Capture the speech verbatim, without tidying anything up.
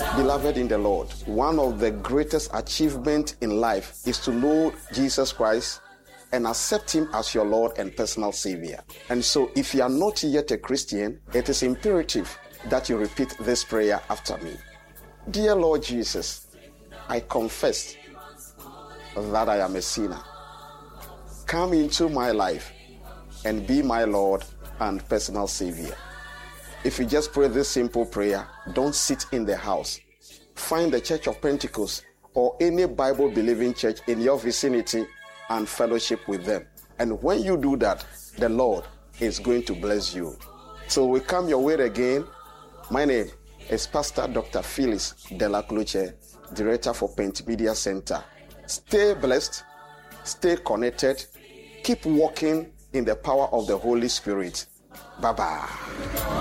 Beloved in the Lord, one of the greatest achievements in life is to know Jesus Christ and accept him as your Lord and personal Savior. And so if you are not yet a Christian, it is imperative that you repeat this prayer after me. Dear Lord Jesus, I confess that I am a sinner. Come into my life and be my Lord and personal Savior. If you just pray this simple prayer, don't sit in the house. Find the Church of Pentecost or any Bible-believing church in your vicinity and fellowship with them. And when you do that, the Lord is going to bless you. So we come your way again. My name is Pastor Doctor Phyllis Dela Kluche, Director for Pentmedia Center. Stay blessed, stay connected, keep walking in the power of the Holy Spirit. Bye-bye.